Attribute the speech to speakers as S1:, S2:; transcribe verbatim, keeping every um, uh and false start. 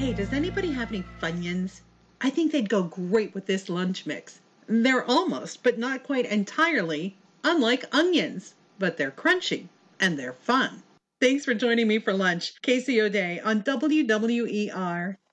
S1: Hey, does anybody have any Funyuns? I think they'd go great with this lunch mix. They're almost, but not quite entirely, unlike onions, but they're crunchy and they're fun. Thanks for joining me for lunch. Casey O'Day on W W E R.